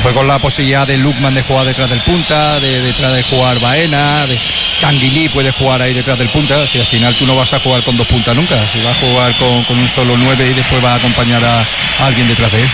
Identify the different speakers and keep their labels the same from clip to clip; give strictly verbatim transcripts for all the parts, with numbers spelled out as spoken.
Speaker 1: después con la posibilidad de Lukman de jugar detrás del punta, de detrás de jugar Baena, de Canguilí puede jugar ahí detrás del punta. Si al final tú no vas a jugar con dos puntas nunca, si vas a jugar con, con un solo nueve y después vas a acompañar a, a alguien detrás de él.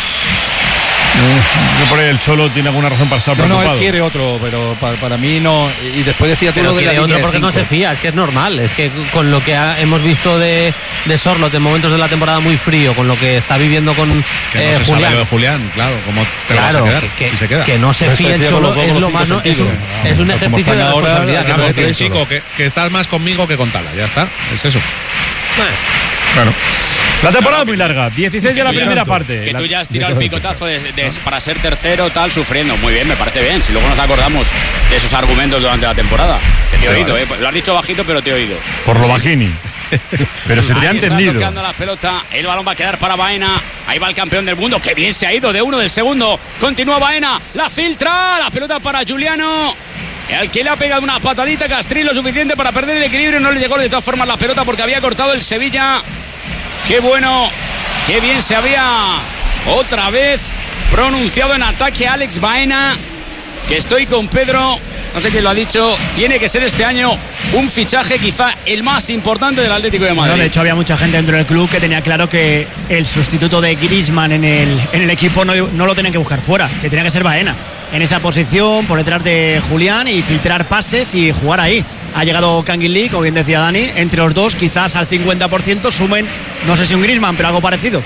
Speaker 2: No, por ahí el Cholo tiene alguna razón para estar
Speaker 1: no,
Speaker 2: preocupado.
Speaker 1: No, él quiere otro, pero para, para mí no. Y después decía tú
Speaker 3: pero
Speaker 1: lo de la
Speaker 3: quiere
Speaker 1: línea
Speaker 3: otro porque
Speaker 1: de
Speaker 3: no se fía, es que es normal. Es que con lo que ha, hemos visto de, de Sorloth en momentos de la temporada muy frío, con lo que está viviendo con
Speaker 4: que
Speaker 3: eh,
Speaker 4: no se
Speaker 3: Julián.
Speaker 4: sabe lo de Julián, claro, ¿cómo te
Speaker 3: claro,
Speaker 4: vas a quedar?
Speaker 3: Que,
Speaker 4: si se queda.
Speaker 3: que no se fíe el Cholo es lo más. Es un, es un ejercicio de responsabilidad.
Speaker 4: Claro,
Speaker 3: que,
Speaker 4: que, chico, que, que estás más conmigo que con Tala, ya está, es eso.
Speaker 2: Bueno. Claro. La temporada es muy larga, dieciséis de la primera
Speaker 5: tanto,
Speaker 2: parte.
Speaker 5: Que
Speaker 2: la,
Speaker 5: tú ya has tirado el picotazo de, de, para ser tercero, tal, sufriendo. Muy bien, me parece bien. Si luego nos acordamos de esos argumentos durante la temporada. Que te he oído, ¿eh? Lo has dicho bajito, pero te he oído.
Speaker 2: Por lo bajini. Pero se te ha entendido.
Speaker 5: Está tocando la pelota, el balón va a quedar para Baena. Ahí va el campeón del mundo, que bien se ha ido de uno del segundo. Continúa Baena, la filtra, la pelota para Juliano. Al que le ha pegado una patadita Castrín lo suficiente para perder el equilibrio. No le llegó de todas formas la pelota porque había cortado el Sevilla. Qué bueno, qué bien se había otra vez pronunciado en ataque Alex Baena. Que estoy con Pedro, no sé quién lo ha dicho, tiene que ser este año un fichaje quizá el más importante del Atlético de Madrid.
Speaker 6: No, de hecho había mucha gente dentro del club que tenía claro que el sustituto de Griezmann en el, en el equipo no, no lo tenían que buscar fuera, que tenía que ser Baena en esa posición, por detrás de Julián, y filtrar pases y jugar ahí. Ha llegado Canguilí, como bien decía Dani, entre los dos quizás al cincuenta por ciento sumen, no sé si un Griezmann, pero algo parecido.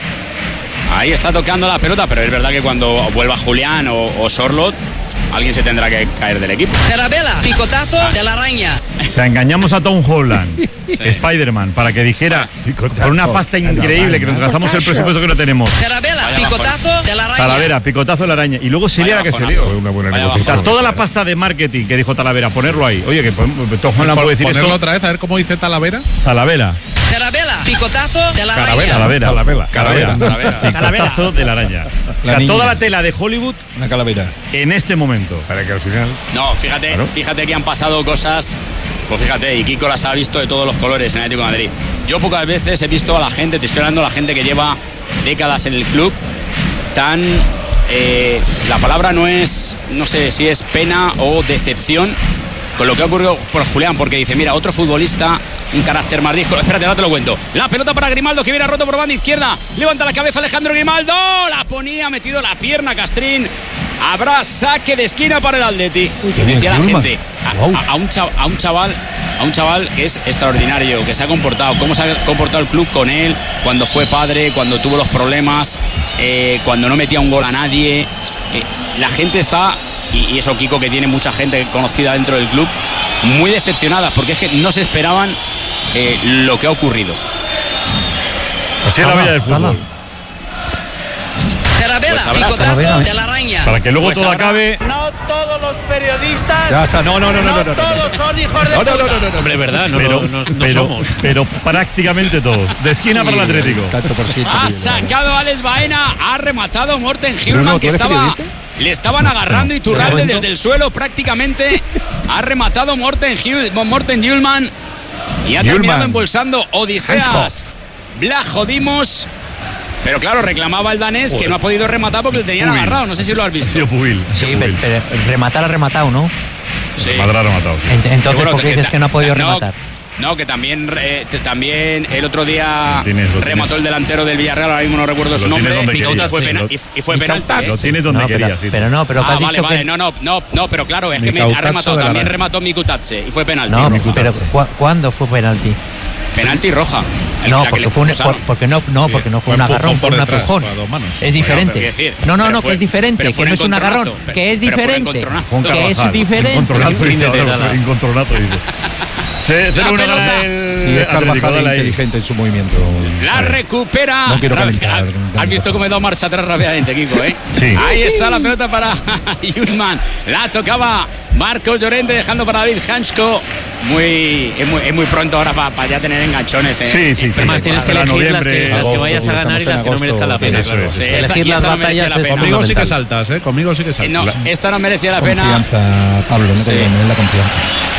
Speaker 5: Ahí está tocando la pelota, pero es verdad que cuando vuelva Julián o, o Sorloth, alguien se tendrá que caer del equipo.
Speaker 7: Carabela, picotazo ah. de la araña.
Speaker 2: O sea, engañamos a Tom Holland, sí. Spider-Man, para que dijera picotazo, por una pasta increíble que nos gastamos el presupuesto que no tenemos.
Speaker 7: Carabela, picotazo de la araña.
Speaker 2: Talavera, picotazo de la araña. Y luego sería la que se dio.
Speaker 4: Fue una buena
Speaker 2: o sea, toda la pasta de marketing que dijo Talavera, ponerlo ahí. Oye, que Tom Holland puede decir
Speaker 4: ponerlo
Speaker 2: esto.
Speaker 4: otra vez, a ver cómo dice Talavera.
Speaker 2: Talavera.
Speaker 7: Carabela, picotazo de la araña.
Speaker 2: Calavera,
Speaker 4: Talavera,
Speaker 2: Calavera, picotazo de la araña. O sea, toda la tela de Hollywood,
Speaker 1: una calavera.
Speaker 2: En este momento.
Speaker 4: Para que al final.
Speaker 5: No, fíjate, claro. fíjate que han pasado cosas. Pues fíjate, y Kiko las ha visto de todos los colores en Atlético de Madrid. Yo pocas veces he visto a la gente, te estoy hablando de la gente que lleva décadas en el club, tan. Eh, la palabra no es, no sé si es pena o decepción con lo que ha ocurrido por Julián, porque dice, mira, otro futbolista, un carácter más disco. Espérate, ahora te lo cuento. La pelota para Grimaldo, que viene roto por banda izquierda. Levanta la cabeza Alejandro Grimaldo. La ponía, metido la pierna Castrín. Habrá saque de esquina para el Atleti. Que decía la gente, a, a, a, un chaval, a un chaval, a un chaval que es extraordinario, que se ha comportado, cómo se ha comportado el club con él, cuando fue padre, cuando tuvo los problemas, eh, cuando no metía un gol a nadie. Eh, la gente está... Y, y eso Kiko, que tiene mucha gente conocida dentro del club, muy decepcionada, porque es que no se esperaban eh, lo que ha ocurrido.
Speaker 2: Así es la vida del fútbol.
Speaker 7: Carabela, pues picotazo de la araña.
Speaker 2: Para que luego
Speaker 5: pues
Speaker 2: todo
Speaker 5: habrá...
Speaker 2: acabe.
Speaker 8: No todos los periodistas.
Speaker 1: Ya está, no, no, no, no, no, no, no.
Speaker 8: Todos son hijos de
Speaker 1: no, no, no,
Speaker 8: puta.
Speaker 1: no, no, no.
Speaker 3: Hombre, verdad, no,
Speaker 2: pero,
Speaker 3: no, no
Speaker 2: pero,
Speaker 3: somos.
Speaker 2: Pero prácticamente todos. De esquina sí, para el Atlético.
Speaker 1: Tanto por ciento,
Speaker 5: ha
Speaker 1: tío,
Speaker 5: sacado a Alex Baena, ha rematado Morten Hjulmand,
Speaker 1: no,
Speaker 5: que estaba. Le estaban agarrando y Iturralde desde el suelo prácticamente. Ha rematado Morten Hjulmand y ha terminado embolsando Odiseas Blahodimos. Pero claro, reclamaba el danés que no ha podido rematar porque le tenían
Speaker 2: Pubil.
Speaker 5: agarrado. No sé si lo has visto.
Speaker 2: Sí, Pubil.
Speaker 9: Sí, pero, pero rematar ha rematado, ¿no?
Speaker 5: Sí.
Speaker 2: Rematar ha rematado. Sí.
Speaker 9: Ent entonces,
Speaker 5: Seguro
Speaker 9: ¿por qué
Speaker 5: que,
Speaker 9: dices
Speaker 5: que,
Speaker 9: que no ha podido
Speaker 5: no,
Speaker 9: rematar?
Speaker 5: No, que también, eh, también el otro día
Speaker 2: lo tienes, lo
Speaker 5: remató
Speaker 2: tienes.
Speaker 5: el delantero del Villarreal, ahora mismo no recuerdo
Speaker 2: Lo
Speaker 5: su nombre,
Speaker 2: y
Speaker 5: fue, pena, y, y fue penalti.
Speaker 2: Lo tienes donde
Speaker 9: no, pero,
Speaker 2: querías. Sí.
Speaker 9: Pero no, pero
Speaker 5: ah,
Speaker 9: has
Speaker 5: vale,
Speaker 9: dicho
Speaker 5: vale,
Speaker 9: que...
Speaker 5: no, no, no, no, pero claro, es que me ha
Speaker 4: Mikutazo
Speaker 5: rematado,
Speaker 4: de la
Speaker 5: también
Speaker 4: Lara.
Speaker 5: remató Mikutatse y fue penalti.
Speaker 9: No,
Speaker 5: roja.
Speaker 9: pero ¿cu ¿cuándo fue penalti?
Speaker 5: Penalti roja. El
Speaker 9: No,
Speaker 5: que
Speaker 9: porque
Speaker 5: le
Speaker 9: fue un,
Speaker 5: expulsaron.
Speaker 9: por, porque no, no, porque no fue,
Speaker 4: Fue
Speaker 9: un
Speaker 4: empujón
Speaker 9: agarrón, fue
Speaker 4: por
Speaker 9: un
Speaker 4: detrás,
Speaker 9: empujón.
Speaker 4: fue a dos manos.
Speaker 9: Es diferente.
Speaker 5: Bueno, decir,
Speaker 9: no, no, no,
Speaker 5: fue,
Speaker 9: que es diferente, que no es un agarrón,
Speaker 5: pero,
Speaker 9: que es
Speaker 5: pero fue un
Speaker 9: diferente,
Speaker 5: encontronazo.
Speaker 9: que es
Speaker 2: Carvajal,
Speaker 9: diferente.
Speaker 2: Encontronazo, dice. Encontronazo, dice. Se cero uno gana el
Speaker 1: Sí, es Carvajal inteligente en su movimiento.
Speaker 5: La recupera.
Speaker 1: No quiero calentar.
Speaker 5: Has visto cómo he dado marcha atrás rápidamente, Kiko, ¿eh?
Speaker 2: Sí.
Speaker 5: Ahí está la pelota para Hjulmand. La tocaba Marcos Llorente, dejando para David Hansko. Muy, es, muy, es muy pronto ahora para pa ya tener enganchones. ¿eh?
Speaker 2: Sí, sí.
Speaker 3: Además, tienes que elegir las que, las que vayas a ganar y las que no merezcan la pena.
Speaker 2: Eso
Speaker 3: Claro.
Speaker 2: es.
Speaker 5: Sí,
Speaker 3: Elegir
Speaker 5: esta, y
Speaker 3: las
Speaker 5: esta no
Speaker 3: batallas
Speaker 5: merece la
Speaker 3: es
Speaker 5: pena.
Speaker 4: Conmigo sí que
Speaker 3: fundamental.
Speaker 4: saltas, ¿eh? Conmigo sí que
Speaker 5: Eh,
Speaker 4: saltas.
Speaker 5: No, esta no merecía la pena.
Speaker 1: Confianza, Pablo, no
Speaker 5: Sí.
Speaker 1: te la confianza.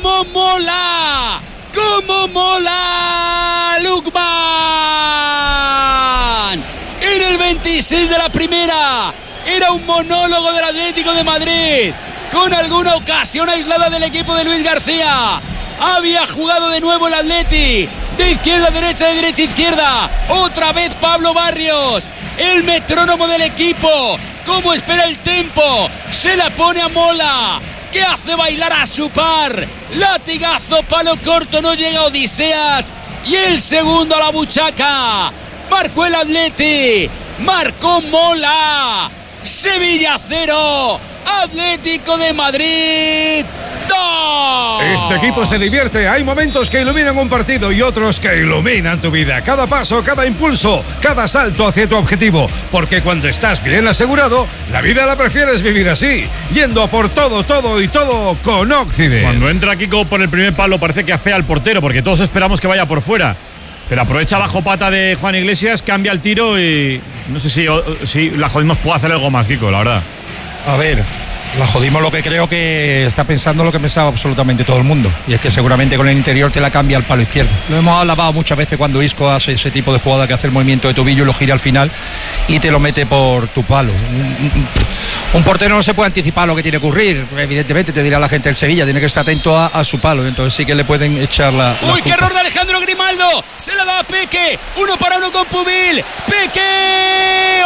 Speaker 5: ¡Cómo mola! ¡Cómo mola! ¡Lukman! En el veintiséis de la primera era un monólogo del Atlético de Madrid, con alguna ocasión aislada del equipo de Luis García. Había jugado de nuevo el Atleti, de izquierda a derecha, de derecha a izquierda. Otra vez Pablo Barrios, el metrónomo del equipo. Cómo espera el tempo, se la pone a Mola, que hace bailar a su par. Latigazo, palo corto, no llega Odiseas. Y el segundo a la buchaca. Marcó el Atleti, marcó Mola. Sevilla cero, Atlético de Madrid dos.
Speaker 10: Este equipo se divierte. Hay momentos que iluminan un partido y otros que iluminan tu vida. Cada paso, cada impulso, cada salto hacia tu objetivo. Porque cuando estás bien asegurado, la vida la prefieres vivir así, yendo a por todo, todo y todo con Occident.
Speaker 2: Cuando entra Kiko por el primer palo parece que afea al portero, porque todos esperamos que vaya por fuera. Pero aprovecha bajo pata de Juan Iglesias, cambia el tiro y no sé si, si la jodimos puede hacer algo más, Kiko, la verdad.
Speaker 1: A ver, la jodimos, lo que creo que está pensando lo que pensaba absolutamente todo el mundo. Y es que seguramente con el interior te la cambia al palo izquierdo. Lo hemos alabado muchas veces cuando Isco hace ese tipo de jugada, que hace el movimiento de tobillo y lo gira al final y te lo mete por tu palo. Un portero no se puede anticipar lo que tiene que ocurrir. Evidentemente te dirá la gente del Sevilla, tiene que estar atento a, a su palo. Entonces sí que le pueden echar la, la
Speaker 5: ¡Uy,
Speaker 1: culpa.
Speaker 5: qué error de Alejandro Grimaldo! Se la da a Peque, uno para uno con Pubil. Peque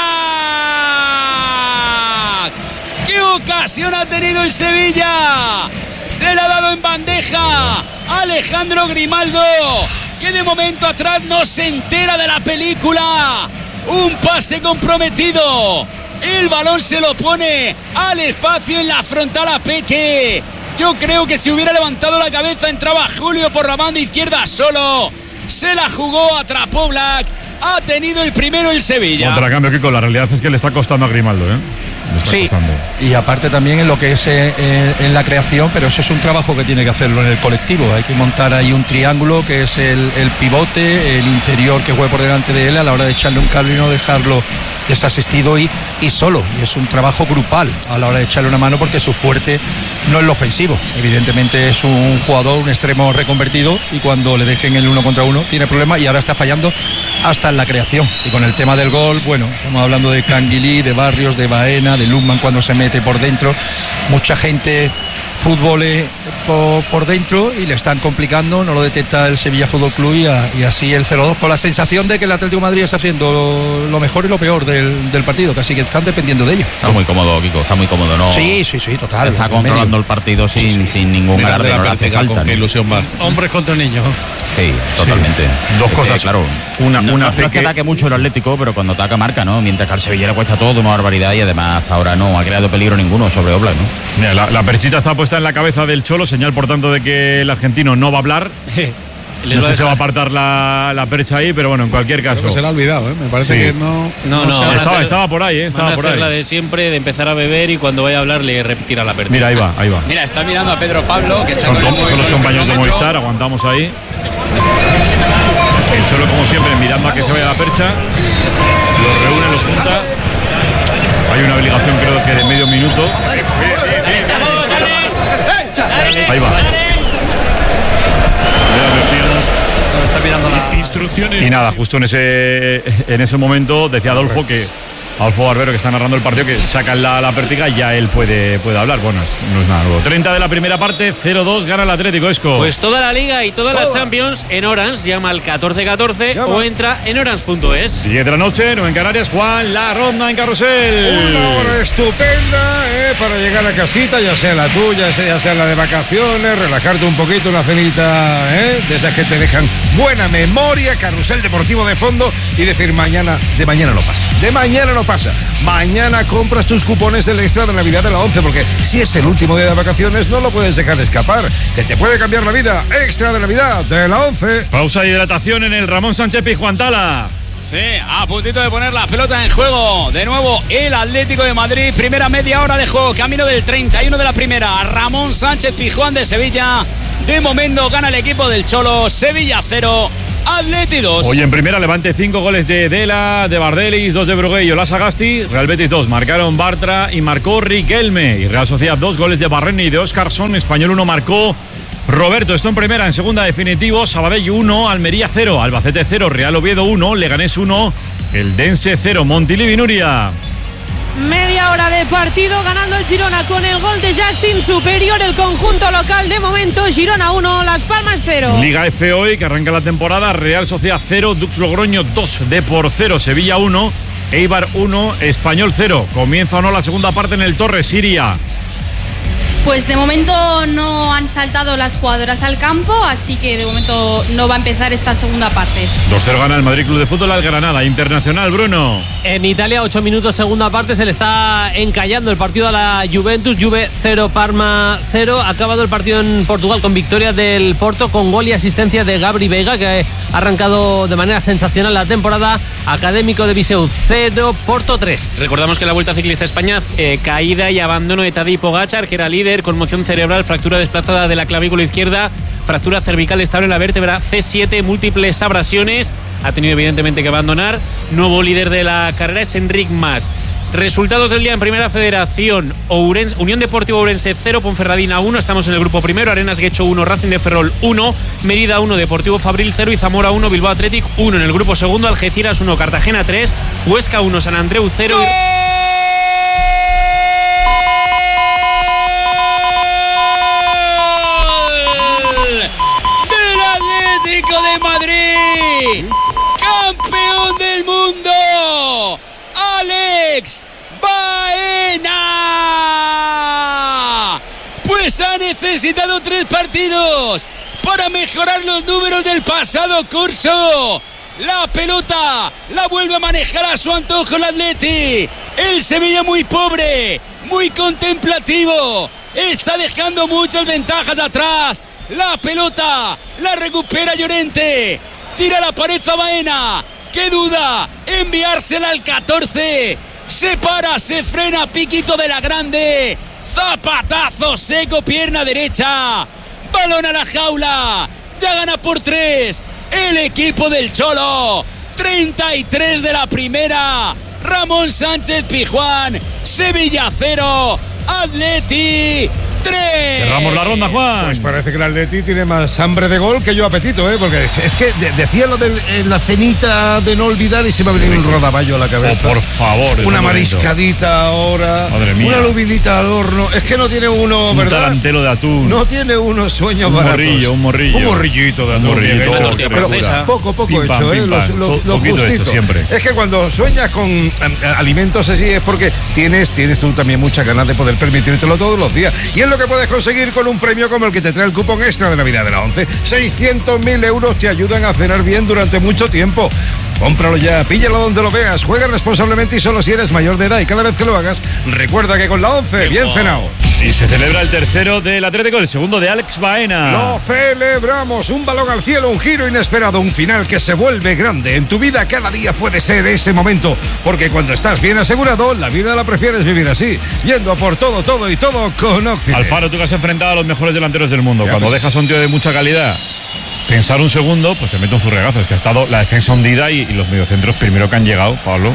Speaker 5: Oblak. ¡Qué ocasión ha tenido el Sevilla! Se la ha dado en bandeja Alejandro Grimaldo, que de momento atrás no se entera de la película. Un pase comprometido. El balón se lo pone al espacio en la frontal a Peque. Yo creo que si hubiera levantado la cabeza entraba Julio por la banda izquierda solo. Se la jugó, atrapó Black. Ha tenido el primero el Sevilla.
Speaker 2: Contracambio, Kiko, la realidad es que le está costando a Grimaldo, ¿eh? Le está
Speaker 1: Sí,
Speaker 2: costando.
Speaker 1: y aparte también en lo que es eh, eh, en la creación, pero eso es un trabajo que tiene que hacerlo en el colectivo. Hay que montar ahí un triángulo que es el, el pivote, el interior que juegue por delante de él a la hora de echarle un cable y no dejarlo desasistido y, y solo. Y es un trabajo grupal a la hora de echarle una mano, porque su fuerte no es lo ofensivo. Evidentemente es un jugador, un extremo reconvertido, y cuando le dejen el uno contra uno tiene problemas, y ahora está fallando hasta en la creación. Y con el tema del gol, bueno, estamos hablando de Canguilí, de Barrios, de Baena, de Lukman cuando se mete por dentro. Mucha gente fútbol eh, por, por dentro y le están complicando, no lo detecta el Sevilla Fútbol Club, y, a, y así el cero dos, con la sensación de que el Atlético de Madrid está haciendo lo, lo mejor y lo peor del, del partido, casi que están dependiendo de ello.
Speaker 11: Está muy cómodo, Kiko, está muy cómodo, ¿no?
Speaker 1: Sí, sí, sí, total.
Speaker 11: Está controlando el partido sin, sí, sí. sin ningún alarde, no le hace falta.
Speaker 4: Con qué ilusión va.
Speaker 12: Hombres contra niños.
Speaker 11: Sí, totalmente.
Speaker 2: Sí. Dos
Speaker 11: es
Speaker 2: cosas,
Speaker 11: que, claro.
Speaker 2: Una,
Speaker 11: no,
Speaker 2: una
Speaker 11: no, no es que ataque mucho el Atlético, pero cuando ataca marca, ¿no? Mientras que al Sevilla le cuesta todo una barbaridad, y además hasta ahora no ha creado peligro ninguno sobre Oblak, ¿no?
Speaker 2: Mira, la, la perchita está puesta en la cabeza del Cholo, señal por tanto de que el argentino no va a hablar. No sé si se va a apartar la, la percha ahí, pero bueno, en cualquier caso.
Speaker 4: Creo que se la ha olvidado, ¿eh? Me parece
Speaker 2: Sí.
Speaker 4: que no.
Speaker 13: No, no,
Speaker 2: no, estaba,
Speaker 13: hacer,
Speaker 2: estaba por ahí, ¿eh? Estaba
Speaker 13: van a
Speaker 2: por
Speaker 13: hacer
Speaker 2: ahí.
Speaker 13: la de siempre, de empezar a beber y cuando vaya a hablar le repetirá la pérdida.
Speaker 2: Mira, ahí va, ahí va.
Speaker 5: Mira, está mirando a Pedro Pablo, que está
Speaker 2: Son,
Speaker 5: con el
Speaker 2: son
Speaker 5: móvil
Speaker 2: los
Speaker 5: con el
Speaker 2: compañeros de
Speaker 5: cronómetro.
Speaker 2: Movistar, aguantamos ahí. El Cholo, como siempre, mirando a que se vaya la percha. Los reúne, los junta. Hay una obligación, creo que de medio minuto. Ahí va.
Speaker 14: Instrucciones.
Speaker 2: Y nada, justo en ese en ese momento decía Adolfo que Adolfo Barbero, que está narrando el partido, que sacan la, la pértiga y ya él puede, puede hablar. Bueno, es- no es nada nuevo. treinta de la primera parte, cero dos, gana el Atlético, Esco.
Speaker 13: Pues toda la Liga y toda la Champions en Orange, llama al catorce catorce o entra en orange punto es.
Speaker 2: diez de la noche, nueve en Canarias, Juan, la ronda en Carrusel.
Speaker 10: Una hora estupenda eh, para llegar a casita, ya sea la tuya, ya sea la de vacaciones, relajarte un poquito, una cenita eh, de esas que te dejan buena memoria, carrusel deportivo de fondo, y decir mañana, de mañana no pasa, de mañana no pasa. Mañana compras tus cupones del extra de Navidad de la once, porque si es el último día de vacaciones no lo puedes dejar de escapar, que te puede cambiar la vida. Extra de Navidad de la once.
Speaker 2: Pausa de hidratación en el Ramón Sánchez Pizjuán Tala.
Speaker 5: Sí, a puntito de poner la pelota en juego. De nuevo el Atlético de Madrid. Primera media hora de juego. Camino del treinta y uno de la primera. Ramón Sánchez Pizjuán de Sevilla. De momento gana el equipo del Cholo. Sevilla cero, Atleti dos.
Speaker 2: Hoy en primera, Levante cinco goles de Dela, de Bardelis, dos de Brugué y Olas Agasti. Real Betis dos, marcaron Bartra y marcó Riquelme. Y Real Sociedad dos, goles de Barreni y de Óscarson. Español uno, marcó Roberto, esto en primera, en segunda definitivo, Sabadell uno, Almería cero, Albacete cero, Real Oviedo uno, Leganés uno, Eldense cero, Montilivi, Nuria.
Speaker 8: Media hora de partido, ganando el Girona con el gol de Justin, superior el conjunto local de momento. Girona uno, Las Palmas cero.
Speaker 2: Liga F hoy, que arranca la temporada, Real Sociedad cero, Dux Logroño dos, Depor cero, Sevilla uno, Eibar uno, Español cero. Comienza o no la segunda parte en el Torre, Siria.
Speaker 15: Pues de momento no han saltado las jugadoras al campo, así que de momento no va a empezar esta segunda parte.
Speaker 2: dos cero gana el Madrid Club de Fútbol al Granada. Internacional, Bruno.
Speaker 3: En Italia, ocho minutos, segunda parte, se le está encallando el partido a la Juventus. Juve cero, Parma cero. Ha acabado el partido en Portugal con victoria del Porto, con gol y asistencia de Gabri Veiga, que ha arrancado de manera sensacional la temporada. Académico de Viseu cero, Porto tres.
Speaker 13: Recordamos que en la Vuelta Ciclista a España, eh, caída y abandono de Tadej Pogačar, que era líder, conmoción cerebral, fractura desplazada de la clavícula izquierda, fractura cervical estable en la vértebra C siete, múltiples abrasiones. Ha tenido evidentemente que abandonar. Nuevo líder de la carrera es Enric Mas. Resultados del día en Primera Federación: Ourense, Unión Deportiva Ourense cero, Ponferradina uno, estamos en el grupo primero. Arenas Guecho uno, Racing de Ferrol uno, Mérida uno, Deportivo Fabril cero y Zamora uno, Bilbao Athletic uno. En el grupo segundo, Algeciras uno, Cartagena tres, Huesca uno, San Andreu cero. ¡Gol!
Speaker 5: ¡Del Atlético de Madrid! ¡Campeón del mundo! ¡Alex Baena! Pues ha necesitado tres partidos para mejorar los números del pasado curso. La pelota la vuelve a manejar a su antojo el Atleti. El Sevilla muy pobre, muy contemplativo. Está dejando muchas ventajas atrás. La pelota la recupera Llorente. Tira la pared a Baena. ¡Qué duda! Enviársela al catorce. Se para, se frena, piquito de la grande. Zapatazo seco, pierna derecha. Balón a la jaula. Ya gana por tres el equipo del Cholo. treinta y tres de la primera. Ramón Sánchez Pizjuán. Sevilla cero, Atleti tres.
Speaker 2: Cerramos la ronda, Juan.
Speaker 10: Pues parece que el Atleti tiene más hambre de gol que yo apetito, ¿eh? Porque es que de, decía lo de la cenita de no olvidar y se me ha venido un rodaballo a la cabeza.
Speaker 2: Oh, por favor.
Speaker 10: Una mariscadita ahora.
Speaker 2: Madre mía.
Speaker 10: Una lubinita al horno. Es que no tiene uno,
Speaker 2: un
Speaker 10: ¿verdad? Un
Speaker 2: tarantelo de atún.
Speaker 10: No tiene uno sueños
Speaker 2: baratos.
Speaker 10: Un
Speaker 2: morrillo, un morrillo.
Speaker 10: Un morrillito de atún.
Speaker 2: Un morrillito,
Speaker 10: hecho,
Speaker 2: pero
Speaker 10: pero poco, poco
Speaker 2: pim,
Speaker 10: hecho,
Speaker 2: pam,
Speaker 10: ¿eh?
Speaker 2: Pim,
Speaker 10: Los,
Speaker 2: pam.
Speaker 10: los, los gustitos.
Speaker 2: Siempre.
Speaker 10: Es que cuando sueñas con um, alimentos así es porque tienes, tienes tú también muchas ganas de poder permitírtelo todos los días. Y es lo que puedes conseguir con un premio como el que te trae el cupón extra de Navidad de la once. seiscientos mil euros te ayudan a cenar bien durante mucho tiempo. Cómpralo ya, píllalo donde lo veas, juega responsablemente y solo si eres mayor de edad. Y cada vez que lo hagas, recuerda que con la once, bien cenado.
Speaker 2: Y se celebra el tercero del Atlético, el segundo de Alex Baena.
Speaker 10: Lo celebramos, un balón al cielo, un giro inesperado, un final que se vuelve grande. En tu vida cada día puede ser ese momento, porque cuando estás bien asegurado, la vida la prefieres vivir así, yendo a por todo, todo y todo con Occidente.
Speaker 2: Alfaro, tú que has enfrentado a los mejores delanteros del mundo,
Speaker 10: ya,
Speaker 2: cuando
Speaker 10: pues.
Speaker 2: dejas a un tío de mucha calidad pensar un segundo, pues te mete un zurregazo. Es que ha estado la defensa hundida y, y los mediocentros primero que han llegado, Pablo.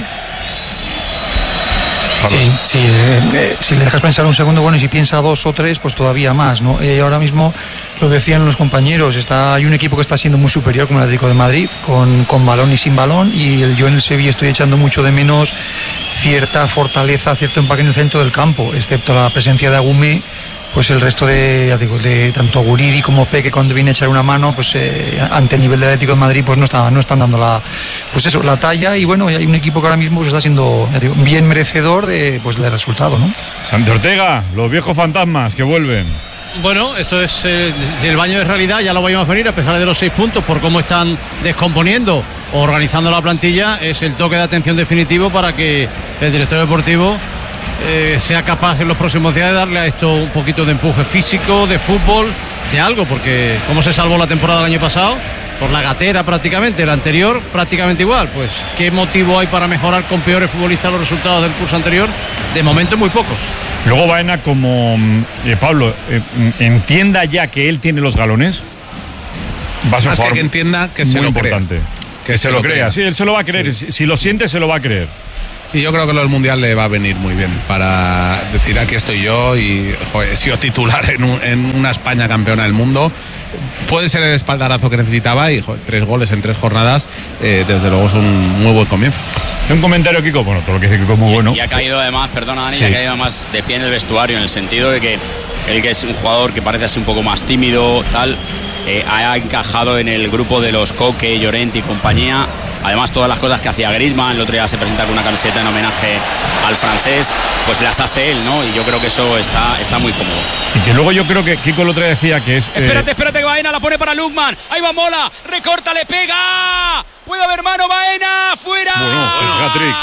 Speaker 1: Sí, sí eh, eh, si le dejas pensar un segundo, bueno, y si piensa dos o tres, pues todavía más, ¿no? Eh, ahora mismo lo decían los compañeros, está, hay un equipo que está siendo muy superior como el Atlético de Madrid, con, con balón y sin balón, y el, yo en el Sevilla estoy echando mucho de menos cierta fortaleza, cierto empaque en el centro del campo, excepto la presencia de Agumé. Pues el resto de, ya digo, de tanto Guridi como Peque, cuando viene a echar una mano, pues eh, ante el nivel del Atlético de Madrid, pues no está, no están dando la, pues eso, la talla. Y bueno, hay un equipo que ahora mismo pues, está siendo, ya digo, bien merecedor de, pues, del resultado, ¿no?
Speaker 2: Santi Ortega, los viejos fantasmas que vuelven.
Speaker 12: Bueno, esto es eh, el baño de realidad, ya lo vayamos a venir, a pesar de los seis puntos, por cómo están descomponiendo o organizando la plantilla, es el toque de atención definitivo para que el director deportivo Eh, sea capaz en los próximos días de darle a esto un poquito de empuje físico, de fútbol, de algo, porque cómo se salvó la temporada del año pasado, por la gatera prácticamente, la anterior prácticamente igual, pues qué motivo hay para mejorar con peores futbolistas los resultados del curso anterior, de momento muy pocos.
Speaker 2: Luego Baena, como eh, Pablo, eh, entienda ya que él tiene los galones, va a ser
Speaker 4: más que, que entienda que se
Speaker 2: muy
Speaker 4: lo
Speaker 2: importante,
Speaker 4: crea.
Speaker 2: que, que se, se lo crea, crea. Sí, él se lo va a creer, sí. si, si lo siente se lo va a creer.
Speaker 4: Y yo creo que lo del Mundial le va a venir muy bien para decir aquí estoy yo y joder, he sido titular en, un, en una España campeona del mundo. Puede ser el espaldarazo que necesitaba y joder, tres goles en tres jornadas, eh, desde luego es un muy buen comienzo.
Speaker 2: Un comentario, Kiko, bueno, todo lo que dice Kiko es muy bueno.
Speaker 5: Y ha caído además, perdona Dani,
Speaker 2: Sí.
Speaker 5: ha caído además de pie en el vestuario, en el sentido de que él, que es un jugador que parece así un poco más tímido, tal, eh, ha encajado en el grupo de los Coque, Llorente y compañía. Además, todas las cosas que hacía Griezmann, el otro día se presenta con una camiseta en homenaje al francés, pues las hace él, ¿no? Y yo creo que eso está, está muy cómodo.
Speaker 2: Y que luego yo creo que Kiko el otro día decía que es... eh,
Speaker 5: Espérate, espérate que Baena la pone para Lukman. Ahí va Mola, recorta, le pega. Puede haber mano, Baena, fuera.
Speaker 2: Bueno, es hat-trick.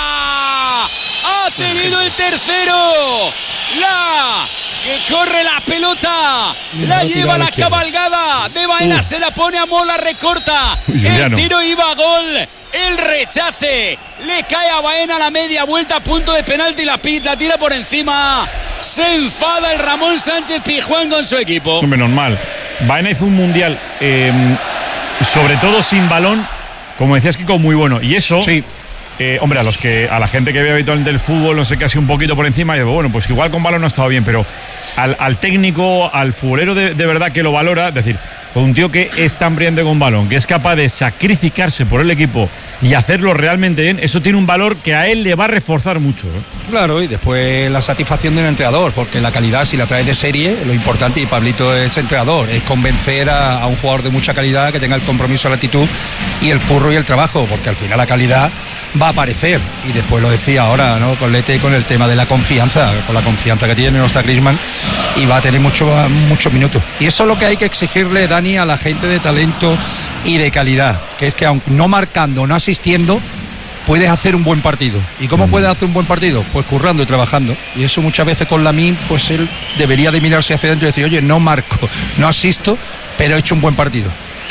Speaker 5: Ha tenido el tercero. La que corre la pelota.
Speaker 1: Mira,
Speaker 5: La
Speaker 1: lo tira
Speaker 5: lleva
Speaker 1: a la
Speaker 5: la
Speaker 1: izquierda.
Speaker 5: cabalgada de Baena.
Speaker 1: Uh.
Speaker 5: Se la pone a Mola, recorta.
Speaker 2: Uy,
Speaker 5: El
Speaker 2: Juliano.
Speaker 5: tiro iba a gol. El rechace. Le cae a Baena la media vuelta a punto de penalti. La, pi- la tira por encima. Se enfada el Ramón Sánchez Pizjuán con su equipo.
Speaker 2: Hombre, normal. Baena hizo un mundial, eh, sobre todo sin balón, como decías, Kiko, muy bueno. Y eso,
Speaker 1: Sí.
Speaker 2: eh, hombre, a los que a la gente que ve habitualmente el fútbol, no sé qué, así un poquito por encima, y digo, bueno, pues igual con balón no ha estado bien, pero al, al técnico, al futbolero de, de verdad que lo valora, es decir, con un tío que es tan brillante con balón, que es capaz de sacrificarse por el equipo y hacerlo realmente bien, eso tiene un valor que a él le va a reforzar mucho, ¿eh?
Speaker 1: Claro, y después la satisfacción del entrenador, porque la calidad, si la traes de serie, lo importante, y Pablito es entrenador, es convencer a, a un jugador de mucha calidad que tenga el compromiso, la actitud y el curro y el trabajo, porque al final la calidad va a aparecer. Y después lo decía ahora, ¿no?, con Lete, con el tema de la confianza, con la confianza que tiene, no está Griezmann, y va a tener mucho, muchos minutos. Y eso es lo que hay que exigirle, Dani, a la gente de talento y de calidad, que es que aunque no marcando, no asistiendo, puedes hacer un buen partido. ¿Y cómo puedes hacer un buen partido? Pues currando y trabajando. Y eso muchas veces con Lamine, pues él debería de mirarse hacia adentro y decir, oye, no marco, no asisto, pero he hecho un buen partido.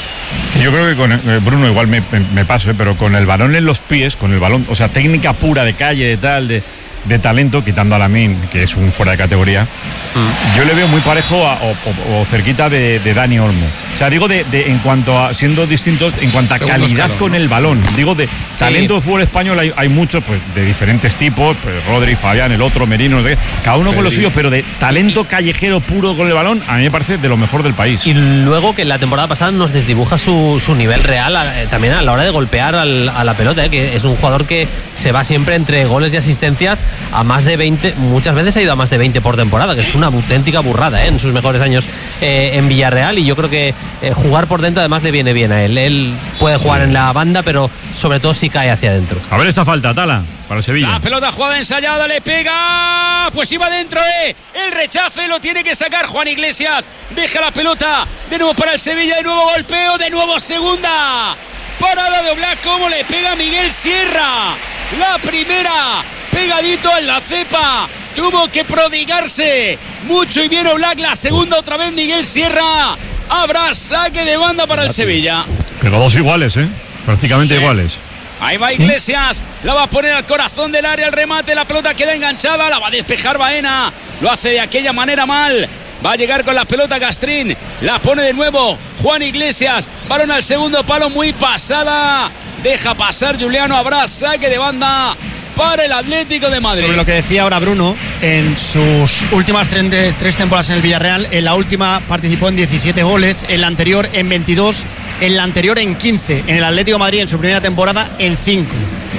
Speaker 2: Yo creo que con eh, Bruno igual me, me, me paso, eh, pero con el balón en los pies, con el balón, o sea, técnica pura de calle, de tal, de, de talento, quitando a Lamine, que es un fuera de categoría, mm. yo le veo muy parejo a, o, o, o cerquita de, de Dani Olmo. O sea, digo de, de en cuanto a, siendo distintos, en cuanto a
Speaker 4: Segundo
Speaker 2: calidad
Speaker 4: escalón,
Speaker 2: con
Speaker 4: ¿no?
Speaker 2: el balón. Digo de talento de fútbol español hay, hay muchos, pues de diferentes tipos, pues Rodri, Fabián, el otro, Merino, no sé qué, cada uno con lo suyo, pero de talento callejero puro con el balón, a mí me parece de lo mejor del país.
Speaker 3: Y luego que la temporada pasada nos desdibuja su, su nivel real eh, también a la hora de golpear al, a la pelota, eh, que es un jugador que se va siempre entre goles y asistencias a más de veinte, muchas veces ha ido a más de veinte por temporada, que es una auténtica burrada, eh, en sus mejores años eh, en Villarreal, y yo creo que eh, jugar por dentro además le viene bien a él. Él puede jugar sí. en la banda, pero sobre todo si cae hacia adentro.
Speaker 2: A ver esta falta, Tala, para el Sevilla.
Speaker 5: La pelota jugada ensayada, le pega, pues iba dentro, eh. El rechace lo tiene que sacar Juan Iglesias. Deja la pelota de nuevo para el Sevilla, de nuevo golpeo, de nuevo segunda. Parada de Oblak, como le pega Miguel Sierra. La primera, pegadito en la cepa. Tuvo que prodigarse mucho y bien Oblak. La segunda otra vez Miguel Sierra. Habrá saque de banda para el Sevilla.
Speaker 2: Pero dos iguales, ¿eh? Prácticamente sí. iguales.
Speaker 5: Ahí va Iglesias, la va a poner al corazón del área, el remate, la pelota queda enganchada, la va a despejar Baena, lo hace de aquella manera mal, va a llegar con la pelota Castrín, la pone de nuevo Juan Iglesias, balón al segundo palo, muy pasada, deja pasar Juliano, habrá saque de banda para el Atlético de Madrid.
Speaker 6: Sobre lo que decía ahora Bruno, en sus últimas tres, tres temporadas en el Villarreal, en la última participó en diecisiete goles, en la anterior en veintidós, en la anterior en quince, en el Atlético de Madrid en su primera temporada en cinco.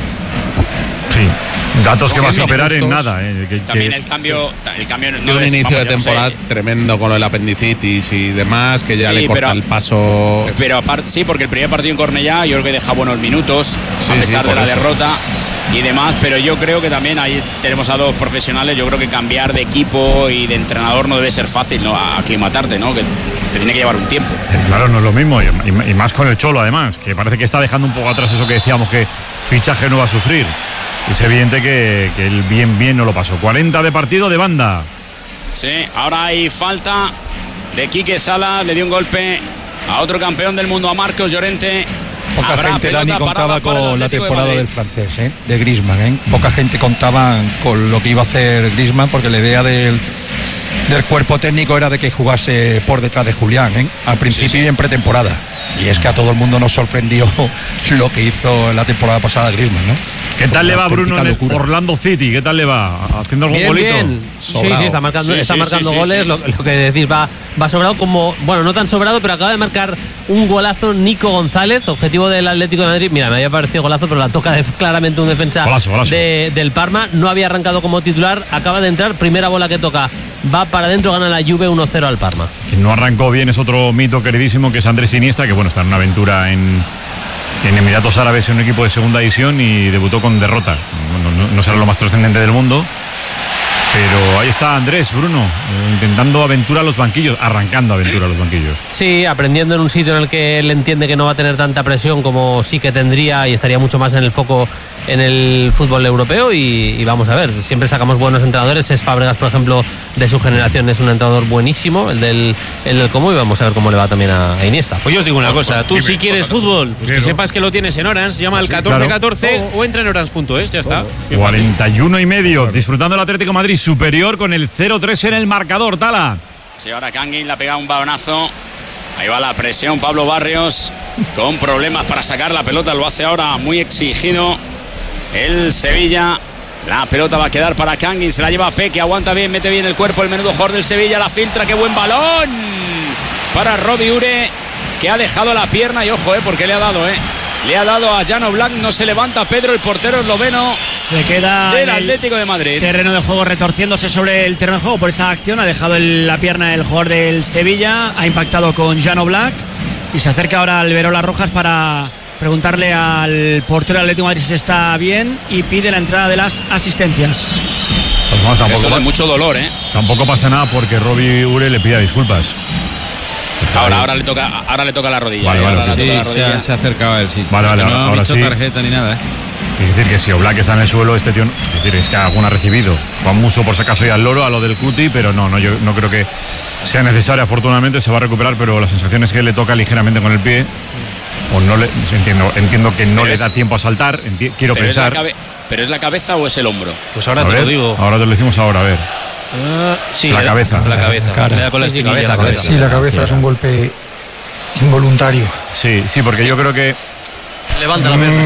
Speaker 2: Sí, datos que va a superar en nada. Eh, que,
Speaker 5: También
Speaker 2: que,
Speaker 5: el cambio, el cambio
Speaker 4: no un
Speaker 5: es,
Speaker 4: inicio
Speaker 5: vamos,
Speaker 4: de temporada
Speaker 5: no sé.
Speaker 4: tremendo con el apendicitis y demás, que ya
Speaker 5: Sí,
Speaker 4: le corta
Speaker 5: pero,
Speaker 4: el paso.
Speaker 5: Pero aparte, sí, porque el primer partido en Cornellá yo creo que deja buenos minutos,
Speaker 4: sí,
Speaker 5: a pesar
Speaker 4: sí,
Speaker 5: de la
Speaker 4: eso.
Speaker 5: derrota y demás, pero yo creo que también ahí tenemos a dos profesionales. Yo creo que cambiar de equipo y de entrenador no debe ser fácil, ¿no? Aclimatarte, ¿no? Que te tiene que llevar un tiempo.
Speaker 2: Claro, no es lo mismo, y, y más con el Cholo además, que parece que está dejando un poco atrás eso que decíamos, que fichaje no va a sufrir. Es evidente que, que el bien bien no lo pasó. cuarenta de partido de banda.
Speaker 5: Sí, ahora hay falta de Quique Salas, le dio un golpe a otro campeón del mundo, a Marcos Llorente.
Speaker 1: Poca
Speaker 5: Habrá
Speaker 1: gente, Dani, contaba con la temporada
Speaker 5: de
Speaker 1: del francés, ¿eh? de Griezmann. ¿eh? Poca gente contaba con lo que iba a hacer Griezmann, porque la idea del, del cuerpo técnico era de que jugase por detrás de Julián, ¿eh? al principio sí, sí. y en pretemporada. Y es que a todo el mundo nos sorprendió lo que hizo en la temporada pasada Griezmann, ¿no?
Speaker 2: ¿Qué tal le va Bruno en el Orlando City? ¿Qué tal le va? ¿Haciendo algún
Speaker 3: bien,
Speaker 2: golito?
Speaker 3: Bien. Sí, sí, está marcando,
Speaker 5: Sí,
Speaker 3: está
Speaker 5: sí,
Speaker 3: marcando
Speaker 5: sí, sí,
Speaker 3: goles.
Speaker 5: sí.
Speaker 3: Lo, lo que decís, va, va sobrado como. Bueno, no tan sobrado, pero acaba de marcar un golazo Nico González, objetivo del Atlético de Madrid. Mira, me había parecido golazo, pero la toca de, claramente un defensa
Speaker 2: golazo, golazo.
Speaker 3: De, del Parma. No había arrancado como titular, acaba de entrar. Primera bola que toca, va para adentro, gana la Juve uno cero al Parma.
Speaker 2: Quien no arrancó bien es otro mito queridísimo, que es Andrés Iniesta, que bueno, está en una aventura en. En Emiratos Árabes, en un equipo de segunda división, y debutó con derrota. Bueno, no, no será lo más trascendente del mundo, pero ahí está Andrés, Bruno, eh, intentando aventura a los banquillos, arrancando aventura a los banquillos.
Speaker 3: Sí, aprendiendo en un sitio en el que él entiende que no va a tener tanta presión como sí que tendría, y estaría mucho más en el foco en el fútbol europeo. Y, y vamos a ver, siempre sacamos buenos entrenadores. Es Fábregas, por ejemplo, de su generación, es un entrenador buenísimo, el del, el del Como, y vamos a ver cómo le va también a, a Iniesta.
Speaker 13: Pues yo os digo una cosa, tú
Speaker 2: Dime,
Speaker 13: si quieres
Speaker 2: pásate.
Speaker 13: fútbol, pues que
Speaker 2: Quiero.
Speaker 13: sepas que lo tienes en Orange, llama al
Speaker 2: Sí,
Speaker 13: catorce catorce
Speaker 2: claro.
Speaker 13: o entra en orange punto es, ya está.
Speaker 2: cuarenta y uno y medio, disfrutando el Atlético de Madrid superior con el cero tres en el marcador, Tala.
Speaker 5: Sí, ahora Kangin le ha pegado un balonazo. Ahí va la presión, Pablo Barrios, con problemas para sacar la pelota, lo hace ahora muy exigido el Sevilla. La pelota va a quedar para Kangin, se la lleva Peque, aguanta bien, mete bien el cuerpo, el menudo jugador del Sevilla, la filtra, qué buen balón para Robbie Ure, que ha dejado la pierna, y ojo, eh, porque le ha dado, eh. Le ha dado a Jan Oblak, no se levanta Pedro, el portero esloveno
Speaker 6: Se queda
Speaker 5: del
Speaker 6: en el
Speaker 5: Atlético de Madrid.
Speaker 6: terreno de juego, retorciéndose sobre el terreno de juego por esa acción. Ha dejado el- la pierna el jugador del Sevilla, ha impactado con Jan Oblak y se acerca ahora Alberola Rojas para preguntarle al portero del Atlético de Madrid si está bien, y pide la entrada de las asistencias.
Speaker 2: Pues más, tampoco,
Speaker 5: Esto de mucho dolor, eh.
Speaker 2: tampoco pasa nada porque Robbie Ure le pida disculpas.
Speaker 5: Ahora, ahora le toca, ahora le toca la rodilla.
Speaker 2: Vale,
Speaker 5: eh,
Speaker 2: vale,
Speaker 5: ahora
Speaker 2: sí,
Speaker 5: le toca la
Speaker 14: se,
Speaker 5: rodilla.
Speaker 14: ha, se ha acercado a él, sí.
Speaker 2: Vale, vale,
Speaker 14: no
Speaker 2: ahora-
Speaker 14: ha
Speaker 2: ahora
Speaker 14: visto
Speaker 2: sí.
Speaker 14: tarjeta ni nada, ¿eh?
Speaker 2: Es decir, que si Oblak está en el suelo, este tío, no- es decir, es que alguna ha recibido. Juan Muso, por si acaso, y al loro, a lo del Cuti, pero no, no, yo no creo que sea necesario. Afortunadamente se va a recuperar, pero la sensación es que le toca ligeramente con el pie. O no le, entiendo, entiendo que no
Speaker 5: Pero
Speaker 2: le
Speaker 5: es-
Speaker 2: da tiempo a saltar, enti- quiero
Speaker 5: Pero es, la
Speaker 2: pensar.
Speaker 5: cabe- ¿Pero es la cabeza o es el hombro?
Speaker 13: Pues ahora
Speaker 2: A
Speaker 13: te
Speaker 2: ver,
Speaker 13: lo digo.
Speaker 2: Ahora te lo decimos ahora, a ver.
Speaker 13: Ah, sí,
Speaker 2: La
Speaker 13: le-
Speaker 2: cabeza.
Speaker 13: La cabeza.
Speaker 1: Cara.
Speaker 13: Le da con la
Speaker 3: Sí, sí,
Speaker 13: espinilla,
Speaker 3: cabeza,
Speaker 13: la cabeza.
Speaker 1: Sí, la cabeza es un golpe involuntario.
Speaker 2: Sí, sí, porque yo creo que
Speaker 12: Levanta la pierna.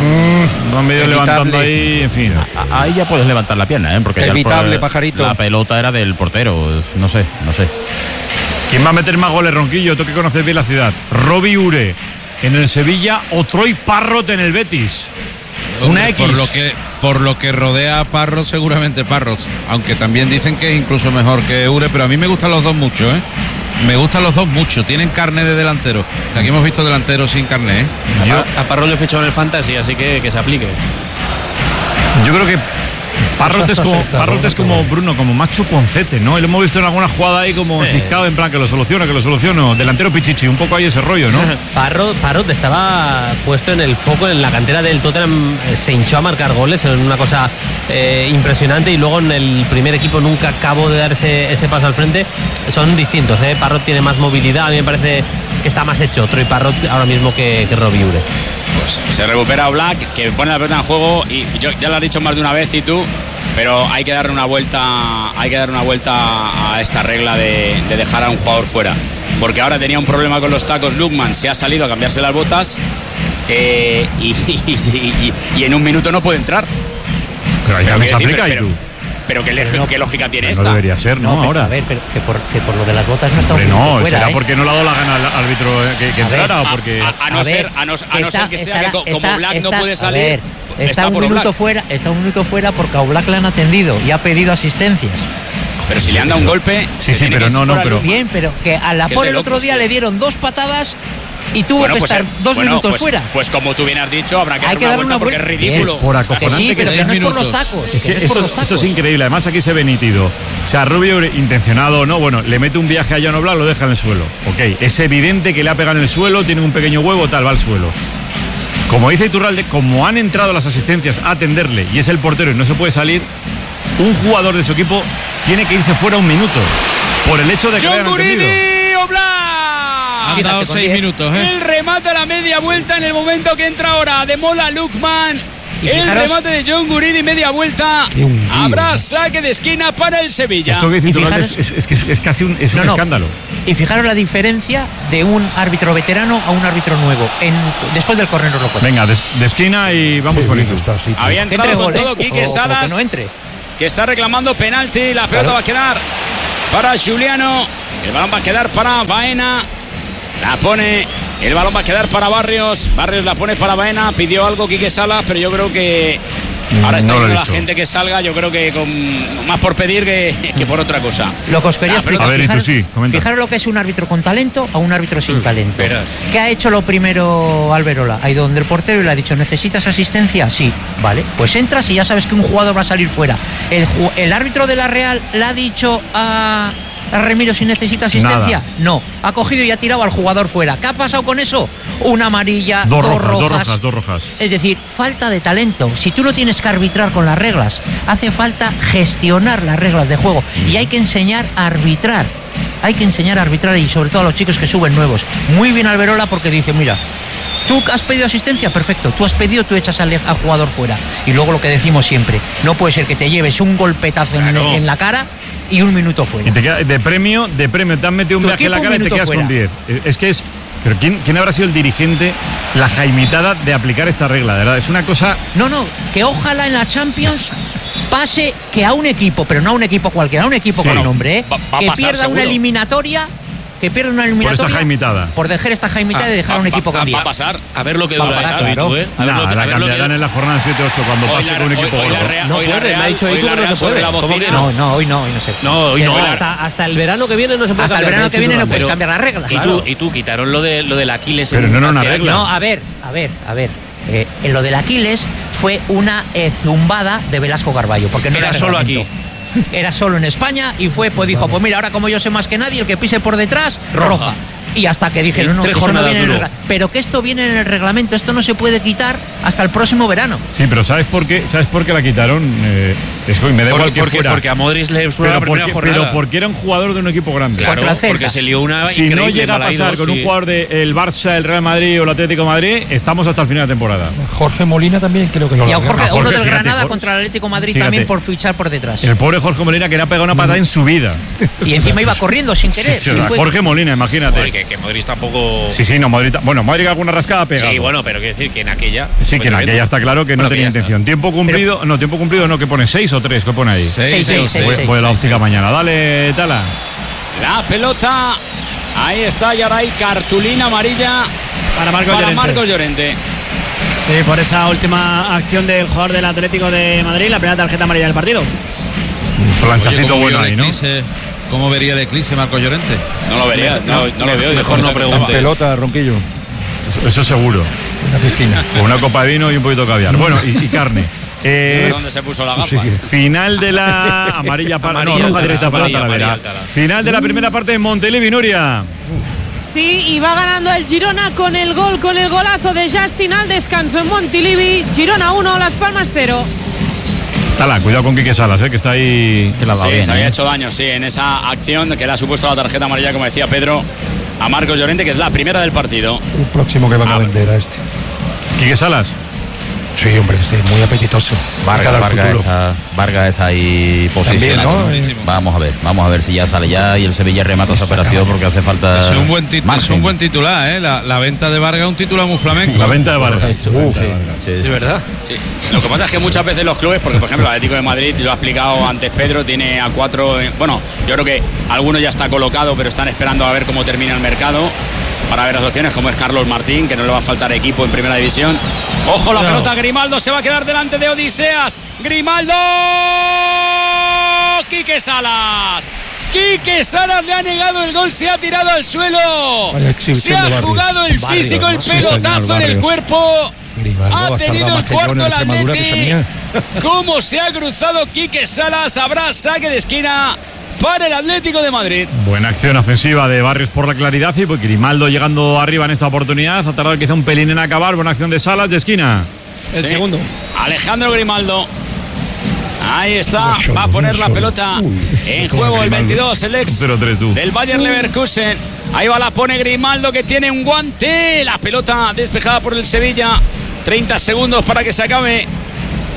Speaker 2: van medio
Speaker 1: Evitable.
Speaker 2: levantando ahí, en fin.
Speaker 11: A- Ahí ya puedes levantar la pierna, ¿eh? Porque ya el
Speaker 1: Evitable,
Speaker 11: por-
Speaker 1: pajarito.
Speaker 11: La pelota era del portero. No sé, no sé.
Speaker 2: ¿Quién va a meter más goles, Ronquillo? Tú que conoces bien la ciudad. ¿Robbie Ure en el Sevilla o Troy Parrott en el Betis? Una
Speaker 14: Hombre,
Speaker 2: X.
Speaker 14: Por lo que, por lo que rodea a Parros, seguramente Parros. Aunque también dicen que es incluso mejor que Ure, pero a mí me gustan los dos mucho, ¿eh? Me gustan los dos mucho. Tienen carne de delantero. Aquí hemos visto delanteros sin carne, ¿eh?
Speaker 2: Yo,
Speaker 13: A Parro le he fichado en el Fantasy, así que que se aplique.
Speaker 2: yo creo que Parrott es como,
Speaker 1: acertado,
Speaker 2: Parrott es como Bruno, como más chuponcete, ¿no? Y lo hemos visto en alguna jugada ahí como
Speaker 13: Sí.
Speaker 2: enciscado, en plan que lo soluciono, que lo soluciono. Delantero pichichi, un poco ahí ese rollo, ¿no?
Speaker 3: Parrot, Parrot estaba puesto en el foco en la cantera del Tottenham, eh, se hinchó a marcar goles, en una cosa eh, impresionante, y luego en el primer equipo nunca acabó de dar ese, ese paso al frente. Son distintos, ¿eh? Parrot tiene más movilidad, a mí me parece que está más hecho Troy Parrot ahora mismo que, que Robbie Ure.
Speaker 5: Pues se recupera Black, que pone la pelota en juego, y yo, ya lo has dicho más de una vez y tú, pero hay que darle una vuelta, hay que darle una vuelta a esta regla de, de dejar a un jugador fuera, porque ahora tenía un problema con los tacos Lukman, se ha salido a cambiarse las botas eh, y, y, y- y en un minuto no puede entrar.
Speaker 2: Pero ahí
Speaker 5: Pero
Speaker 2: también se
Speaker 5: quiero decir,
Speaker 2: aplica y
Speaker 5: pero-
Speaker 2: tú.
Speaker 5: Pero qué, lej- qué lógica tiene
Speaker 2: No
Speaker 5: esta.
Speaker 2: debería ser, ¿no?
Speaker 9: pero,
Speaker 2: Ahora.
Speaker 9: A ver, pero que por, que por lo de las botas no está un
Speaker 2: Hombre,
Speaker 9: minuto
Speaker 2: no,
Speaker 9: fuera,
Speaker 2: será
Speaker 9: ¿eh?
Speaker 2: porque no le ha dado la gana al árbitro eh, que, que
Speaker 9: A ver,
Speaker 2: entrara o
Speaker 5: A,
Speaker 2: porque.
Speaker 5: a- a no
Speaker 9: A
Speaker 5: ser,
Speaker 9: ver,
Speaker 5: a no, a no
Speaker 9: está-
Speaker 5: ser que sea
Speaker 9: estará-
Speaker 5: que co- como
Speaker 9: está-
Speaker 5: Black no
Speaker 9: está-
Speaker 5: puede
Speaker 9: a
Speaker 5: salir,
Speaker 9: ver,
Speaker 5: está,
Speaker 9: está un
Speaker 5: por
Speaker 9: minuto
Speaker 5: Black.
Speaker 9: fuera, está un minuto fuera porque a Oblak le han atendido y ha pedido asistencias.
Speaker 5: Pero si le han dado un golpe,
Speaker 2: Sí, sí,
Speaker 5: tiene
Speaker 2: pero
Speaker 5: que
Speaker 2: no,
Speaker 5: ir
Speaker 2: no,
Speaker 5: fuera
Speaker 2: pero-
Speaker 5: Lukman.
Speaker 9: Bien, pero que a la
Speaker 5: Que es
Speaker 9: por
Speaker 5: de
Speaker 9: el otro
Speaker 5: locos,
Speaker 9: día
Speaker 5: tío.
Speaker 9: le dieron dos patadas y tuvo
Speaker 5: Bueno,
Speaker 9: que
Speaker 5: pues,
Speaker 9: estar
Speaker 5: eh,
Speaker 9: dos
Speaker 5: bueno,
Speaker 9: minutos
Speaker 5: pues-
Speaker 9: fuera.
Speaker 5: Pues como tú bien has dicho, habrá que
Speaker 9: Hay
Speaker 5: dar
Speaker 9: que
Speaker 5: una
Speaker 9: dar
Speaker 5: vuelta
Speaker 9: una
Speaker 5: porque es
Speaker 9: vuelta.
Speaker 5: ridículo.
Speaker 2: Bien, por
Speaker 9: Que
Speaker 2: acojonante
Speaker 9: sí,
Speaker 2: que
Speaker 9: pero
Speaker 2: sea.
Speaker 9: que no es por los
Speaker 14: minutos.
Speaker 9: tacos.
Speaker 2: Es que
Speaker 9: no es
Speaker 2: esto,
Speaker 9: por los
Speaker 2: esto es
Speaker 9: tacos.
Speaker 2: increíble, además aquí se ve nítido. O sea, Rubio intencionado, ¿no? Bueno, le mete un viaje a Jan Oblak, lo deja en el suelo. Ok, es evidente que le ha pegado en el suelo, tiene un pequeño huevo, tal, va al suelo. Como dice Iturralde, como han entrado las asistencias a atenderle y es el portero y no se puede salir, un jugador de su equipo tiene que irse fuera un minuto por el hecho de que le
Speaker 5: John
Speaker 2: hayan atendido.
Speaker 5: Gurini, Oblak.
Speaker 14: Han dado seis minutos, ¿eh?
Speaker 5: El remate a la media vuelta en el momento que entra ahora. Demola Lukman. El
Speaker 9: fijaros,
Speaker 5: remate de John Guridi, media vuelta. Habrá saque de esquina para el Sevilla.
Speaker 2: Esto que dice
Speaker 9: fijaros,
Speaker 2: es, es, es, es casi un, es
Speaker 9: no,
Speaker 2: un
Speaker 9: no.
Speaker 2: escándalo.
Speaker 9: Y fijaros la diferencia de un árbitro veterano a un árbitro nuevo. En, después del córner os lo cuento.
Speaker 2: Venga, de, de esquina y vamos con esto.
Speaker 5: Había entrado con
Speaker 9: gol,
Speaker 5: todo
Speaker 9: ¿eh?
Speaker 5: Quique
Speaker 9: O- o
Speaker 5: Salas,
Speaker 9: que no entre.
Speaker 5: que está reclamando penalti. La pelota
Speaker 9: Claro.
Speaker 5: va a quedar para Juliano. El balón va a quedar para Baena. La pone. El balón va a quedar para Barrios. Barrios la pone para Baena. Pidió algo Quique Salas, pero yo creo que ahora está
Speaker 2: No lo he
Speaker 5: viendo la
Speaker 2: visto.
Speaker 5: gente que salga. Yo creo que con más por pedir que, que por otra cosa.
Speaker 9: Lo que os quería
Speaker 5: La pelota-
Speaker 9: explicar.
Speaker 2: A ver, y tú
Speaker 9: fijaros,
Speaker 2: sí, comenta.
Speaker 9: fijaros lo que es un árbitro con talento a un árbitro sin talento.
Speaker 5: verás.
Speaker 9: ¿Qué ha hecho lo primero Alberola? Ha ido donde el portero y le ha dicho, ¿necesitas asistencia? Sí, vale. Pues entras y ya sabes que un jugador va a salir fuera. El, ju- el árbitro de la Real le ha dicho a, a Remiro si necesita asistencia.
Speaker 2: Nada.
Speaker 9: No, ha cogido y ha tirado al jugador fuera. ¿Qué ha pasado con eso? Una amarilla,
Speaker 2: Dos
Speaker 9: dos,
Speaker 2: rojas, dos
Speaker 9: rojas.
Speaker 2: rojas, dos rojas.
Speaker 9: Es decir, falta de talento. Si tú no tienes que arbitrar con las reglas, hace falta gestionar las reglas de juego y hay que enseñar a arbitrar. Hay que enseñar a arbitrar y sobre todo a los chicos que suben nuevos. Muy bien Alberola porque dice, mira, tú has pedido asistencia, perfecto. Tú has pedido, tú echas al, al jugador fuera. Y luego lo que decimos siempre, no puede ser que te lleves un golpetazo en-
Speaker 2: Claro.
Speaker 9: en, la cara y un minuto fuera.
Speaker 2: Y te queda de premio, de premio, te han metido un
Speaker 9: Tu
Speaker 2: viaje en la
Speaker 9: equipo,
Speaker 2: cara
Speaker 9: un
Speaker 2: y te
Speaker 9: minuto
Speaker 2: quedas
Speaker 9: fuera.
Speaker 2: con diez. Eh, Es que es. Pero ¿quién, ¿quién habrá sido el dirigente, la jaimitada de aplicar esta regla? De verdad, es una cosa.
Speaker 9: No, no, que ojalá en la Champions pase que a un equipo, pero no a un equipo cualquiera, a un equipo
Speaker 2: Sí.
Speaker 9: con nombre, ¿eh?
Speaker 5: Va- va a
Speaker 9: que
Speaker 5: pasar
Speaker 9: pierda
Speaker 5: seguro.
Speaker 9: una eliminatoria, que pierda una
Speaker 2: Por
Speaker 9: eliminatoria
Speaker 2: esta jaimitada.
Speaker 9: por dejar esta jaimitada
Speaker 5: Ah,
Speaker 9: y dejar a un
Speaker 5: va-
Speaker 9: equipo
Speaker 5: va-
Speaker 9: con diez.
Speaker 5: va a pasar.
Speaker 16: A ver lo que
Speaker 9: Va a
Speaker 16: dura
Speaker 9: pasar,
Speaker 16: esto,
Speaker 9: claro.
Speaker 16: Vitu, ¿eh? A ver
Speaker 2: Nah,
Speaker 16: lo que, a
Speaker 2: la
Speaker 16: ver lo que
Speaker 2: cambiarán en la jornada siete ocho cuando
Speaker 5: Hoy
Speaker 2: pase
Speaker 5: la,
Speaker 2: con un equipo
Speaker 5: hoy- hoy la
Speaker 2: gordo.
Speaker 5: Real,
Speaker 3: No
Speaker 5: hoy la
Speaker 3: puede, me ha
Speaker 5: Real,
Speaker 3: dicho
Speaker 5: hoy
Speaker 3: Ico
Speaker 5: la
Speaker 3: que no
Speaker 5: Real
Speaker 3: se
Speaker 5: sobre
Speaker 3: puede.
Speaker 5: la
Speaker 3: ¿Cómo
Speaker 5: bocina.
Speaker 3: que
Speaker 9: No, no, hoy no, hoy no sé.
Speaker 16: No, hoy no.
Speaker 9: Que
Speaker 16: la-
Speaker 3: Hasta, hasta el verano que viene no se puede
Speaker 9: Hasta el
Speaker 3: cambiar,
Speaker 9: verano
Speaker 3: me ha
Speaker 9: que
Speaker 3: dicho
Speaker 9: viene no
Speaker 3: Durán.
Speaker 9: puedes
Speaker 16: Pero-
Speaker 9: cambiar las reglas.
Speaker 16: Y
Speaker 9: claro.
Speaker 16: tú, y tú quitaron lo de lo del Aquiles.
Speaker 2: Pero
Speaker 16: en-
Speaker 2: no era una
Speaker 16: hace
Speaker 2: regla.
Speaker 16: años.
Speaker 9: No, a ver, a ver, a ver. Eh, en lo del Aquiles fue una eh, zumbada de Velasco Carballo, porque no
Speaker 16: Era
Speaker 9: era
Speaker 16: solo
Speaker 9: reglamento. Era solo en España y fue, pues dijo, pues mira, ahora como yo sé más que nadie, el que pise por detrás, roja.
Speaker 16: Roja.
Speaker 9: Y hasta que dijeron,
Speaker 16: Y
Speaker 9: no,
Speaker 16: tres
Speaker 9: que eso no
Speaker 16: jornadas
Speaker 9: viene en el
Speaker 16: duró.
Speaker 9: regla- pero que esto viene en el reglamento, esto no se puede quitar hasta el próximo verano.
Speaker 2: Sí, pero ¿sabes por qué? ¿Sabes por qué la quitaron? Eh, es que me da
Speaker 16: Porque,
Speaker 2: igual que
Speaker 16: porque,
Speaker 2: fuera.
Speaker 16: porque a Modric le fue
Speaker 2: pero,
Speaker 16: la primera
Speaker 2: porque,
Speaker 16: jornada.
Speaker 2: pero porque era un jugador de un equipo grande.
Speaker 16: Claro,
Speaker 9: Contra el Celta.
Speaker 16: porque se lió una
Speaker 2: Si
Speaker 16: increíble
Speaker 2: no llega a
Speaker 16: mal
Speaker 2: pasar
Speaker 16: ido,
Speaker 2: con un
Speaker 16: sí.
Speaker 2: jugador del Barça, el Real Madrid o el Atlético de Madrid, estamos hasta el final de temporada.
Speaker 1: Jorge Molina también creo que lo
Speaker 9: Y a
Speaker 1: ganó.
Speaker 9: Jorge,
Speaker 2: a
Speaker 9: uno
Speaker 2: Jorge,
Speaker 9: del
Speaker 2: fíjate,
Speaker 9: Granada
Speaker 2: Jorge.
Speaker 9: contra el Atlético de Madrid
Speaker 2: Fíjate.
Speaker 9: también por fichar por detrás.
Speaker 2: El pobre Jorge Molina que le ha pegado una patada en su vida.
Speaker 9: Y encima iba corriendo sin querer.
Speaker 2: Sí, sí,
Speaker 9: Y fue-
Speaker 2: Jorge Molina, imagínate.
Speaker 16: Joder, que, que Modric tampoco.
Speaker 2: Sí, sí, no, Madrid. Bueno, Madrid alguna rascada ha pegado.
Speaker 16: Sí, bueno, pero quiero decir que en aquella.
Speaker 2: Sí, que en aquella está claro que no
Speaker 16: Bueno, que
Speaker 2: tenía
Speaker 16: ya está.
Speaker 2: intención. Tiempo cumplido, no, tiempo cumplido no, que pone seis o tres, ¿qué pone ahí?
Speaker 14: Seis,
Speaker 9: Seis, seis, seis,
Speaker 2: Voy,
Speaker 9: seis,
Speaker 2: voy a la
Speaker 9: seis,
Speaker 2: óptica mañana. Dale, Tala.
Speaker 5: La pelota. Ahí está, y ahora hay cartulina amarilla
Speaker 6: Para Marcos
Speaker 5: para
Speaker 6: Llorente.
Speaker 5: Marcos Llorente.
Speaker 6: Sí, por esa última acción del jugador del Atlético de Madrid, la primera tarjeta amarilla del partido.
Speaker 2: Planchacito
Speaker 14: Oye, ¿cómo
Speaker 2: bueno
Speaker 14: vio el
Speaker 2: ahí, ¿no?
Speaker 14: eclipse? ¿Cómo vería el eclipse Marco Llorente?
Speaker 5: No lo vería, no, no lo veo.
Speaker 16: mejor no preguntes.
Speaker 1: Pelota, Ronquillo.
Speaker 2: Eso, eso seguro.
Speaker 1: En la piscina.
Speaker 2: Con una copa de vino y un poquito de caviar. Bueno, y, y carne. Eh,
Speaker 5: ¿Dónde se puso la gafa?
Speaker 2: final de la amarilla para
Speaker 16: Amarilla,
Speaker 2: no, roja
Speaker 16: Alcalá,
Speaker 2: directa para
Speaker 16: amarilla,
Speaker 2: Talavera.
Speaker 16: amarilla, Alcalá.
Speaker 2: Final de la primera parte de Montelivi, Nuria.
Speaker 8: Sí, y va ganando el Girona con el gol, con el golazo de Justin al descanso en Montilivi. Girona uno, Las Palmas cero.
Speaker 2: Tala, cuidado con Quique Salas, eh, que está ahí.
Speaker 11: Que la va
Speaker 5: Sí,
Speaker 11: bien,
Speaker 5: se había
Speaker 11: ¿eh?
Speaker 5: hecho daño, sí, en esa acción que le ha supuesto la tarjeta amarilla, como decía Pedro, a Marcos Llorente, que es la primera del partido.
Speaker 1: El próximo que van a vender a este.
Speaker 2: Quique Salas.
Speaker 1: Sí, hombre, este, muy apetitoso.
Speaker 11: Vargas,
Speaker 1: Cara al
Speaker 11: Vargas,
Speaker 1: futuro.
Speaker 11: está, Vargas está ahí posicionado.
Speaker 1: También, ¿no?
Speaker 11: Vamos a ver, vamos a ver si ya sale ya y el Sevilla remata esa operación porque hace falta.
Speaker 14: Es un buen, tit- es
Speaker 11: margen.
Speaker 14: un buen titular, ¿eh? La, la venta de Vargas es un titular muy flamenco.
Speaker 2: La venta de Vargas.
Speaker 11: Uf, sí, sí.
Speaker 16: ¿De verdad?
Speaker 5: Sí. Lo que pasa es que muchas veces los clubes, porque por ejemplo el Atlético de Madrid, lo ha explicado antes Pedro, tiene a cuatro, eh, bueno, yo creo que alguno ya está colocado, pero están esperando a ver cómo termina el mercado para ver las opciones, como es Carlos Martín, que no le va a faltar equipo en primera división. Ojo, la pelota, Grimaldo se va a quedar delante de Odiseas. Grimaldo, Quique Salas. Quique Salas le ha negado el gol, se ha tirado al suelo.
Speaker 1: Vaya
Speaker 5: Se
Speaker 1: exhibición
Speaker 5: ha
Speaker 1: de Barrios.
Speaker 5: jugado el
Speaker 1: Barrios,
Speaker 5: físico, el
Speaker 1: ¿no? Sí, señor,
Speaker 5: pelotazo en el
Speaker 1: Barrios.
Speaker 5: cuerpo.
Speaker 1: Grimaldo,
Speaker 5: Ha
Speaker 1: ha tardado
Speaker 5: tenido
Speaker 1: más
Speaker 5: el
Speaker 1: que yo en
Speaker 5: cuarto el
Speaker 1: Extremadura, que
Speaker 5: Atleti.
Speaker 1: tenía.
Speaker 5: Cómo se ha cruzado Quique Salas. Habrá saque de esquina para el Atlético de Madrid.
Speaker 2: Buena acción ofensiva de Barrios por la claridad y pues Grimaldo llegando arriba en esta oportunidad. Ha tardado quizá un pelín en acabar. Buena acción de Salas de esquina.
Speaker 6: El
Speaker 5: Sí.
Speaker 6: segundo.
Speaker 5: Alejandro Grimaldo. Ahí está,
Speaker 1: Uno solo,
Speaker 5: va a poner
Speaker 1: uno
Speaker 5: la
Speaker 1: solo.
Speaker 5: Uy,
Speaker 1: Uy,
Speaker 5: en
Speaker 1: toma
Speaker 5: juego el
Speaker 1: Grimaldo.
Speaker 5: veintidós, el ex
Speaker 2: cero tres tú.
Speaker 5: del Bayer Leverkusen. Ahí va, la pone Grimaldo, que tiene un guante. La pelota despejada por el Sevilla. treinta segundos para que se acabe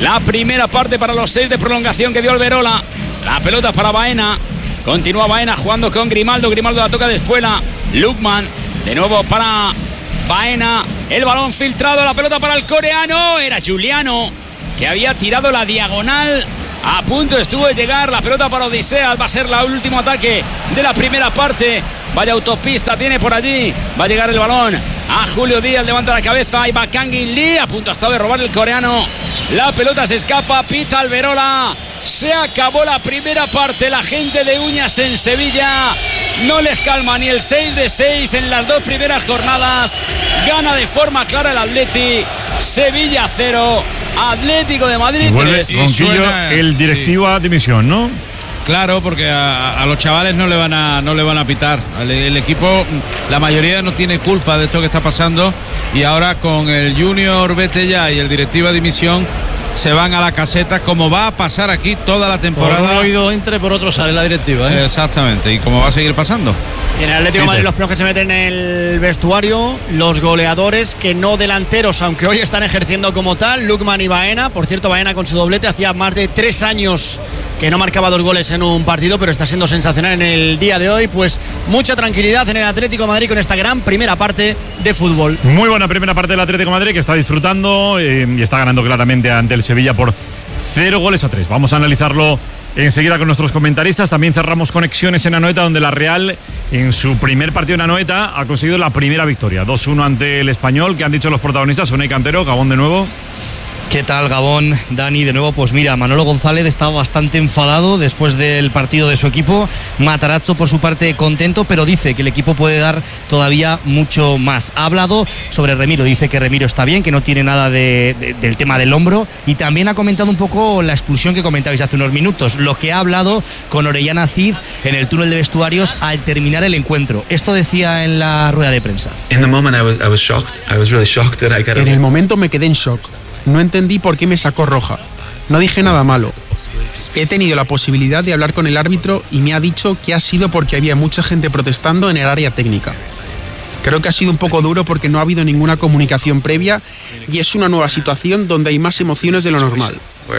Speaker 5: la primera parte para los seis de prolongación que dio Alberola. La pelota para Baena. Continúa Baena jugando con Grimaldo. Grimaldo la toca de espuela. Lukman. De nuevo para Baena. El balón filtrado. La pelota para el coreano. Era Giuliano, que había tirado la diagonal. A punto estuvo de llegar. La pelota para Odiseas. Va a ser el último ataque de la primera parte. Vaya autopista tiene por allí. Va a llegar el balón a Julio Díaz. Levanta la cabeza. Ahí va Kangin Lee. A punto hasta de robar el coreano. La pelota se escapa. Pita Alberola. Se acabó la primera parte. La gente de Uñas en Sevilla no les calma ni el seis de seis en las dos primeras jornadas. Gana de forma clara el Atleti. Sevilla cero, Atlético de Madrid
Speaker 2: Vuelve
Speaker 5: tres.
Speaker 2: Ronquillo, el directivo a dimisión, ¿no?
Speaker 14: Claro, porque a, a los chavales no le van a no le van a pitar. El, el equipo, la mayoría no tiene culpa de esto que está pasando, y ahora con el Junior vete ya y el directivo a dimisión se van a la caseta, como va a pasar aquí toda la temporada.
Speaker 12: Por un oído entre, por otro sale la directiva, ¿eh?
Speaker 14: Exactamente, y como va a seguir pasando.
Speaker 6: Y en el Atlético de Madrid los primeros que se meten en el vestuario, los goleadores, que no delanteros, aunque hoy están ejerciendo como tal, Lukman y Baena. Por cierto, Baena con su doblete, hacía más de tres años que no marcaba dos goles en un partido, pero está siendo sensacional en el día de hoy. Pues mucha tranquilidad en el Atlético de Madrid con esta gran primera parte de fútbol.
Speaker 2: Muy buena primera parte del Atlético de Madrid, que está disfrutando eh, y está ganando claramente ante el Sevilla por cero goles a tres. Vamos a analizarlo enseguida con nuestros comentaristas. También cerramos conexiones en Anoeta, donde la Real en su primer partido en Anoeta ha conseguido la primera victoria, dos uno ante el Español. ¿Qué han dicho los protagonistas? Unai Cantero, Gabón de nuevo.
Speaker 17: ¿Qué tal, Gabón? Dani, de nuevo, pues mira, Manolo González estaba bastante enfadado después del partido de su equipo. Matarazzo, por su parte, contento, pero dice que el equipo puede dar todavía mucho más. Ha hablado sobre Remiro, dice que Remiro está bien, que no tiene nada de, de, del tema del hombro, y también ha comentado un poco la expulsión que comentabais hace unos minutos, lo que ha hablado con Orellana Cid en el túnel de vestuarios al terminar el encuentro. Esto decía en la rueda de prensa.
Speaker 18: En el momento me quedé en shock. No entendí por qué me sacó roja. No dije nada malo. He tenido la posibilidad de hablar con el árbitro y me ha dicho que ha sido porque había mucha gente protestando en el área técnica. Creo que ha sido un poco duro porque no ha habido ninguna comunicación previa y es una nueva situación donde hay más emociones de lo normal.